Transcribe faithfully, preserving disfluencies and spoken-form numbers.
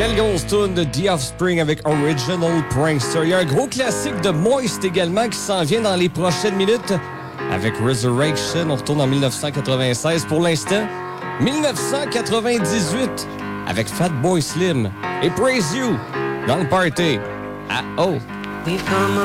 Quelle grosse tune de The Offspring avec Original Prankster. Il y a un gros classique de Moist également qui s'en vient dans les prochaines minutes avec Resurrection. On retourne en dix-neuf cent quatre-vingt-seize pour l'instant. dix-neuf cent quatre-vingt-dix-huit avec Fatboy Slim et Praise You dans le party. Ah oh!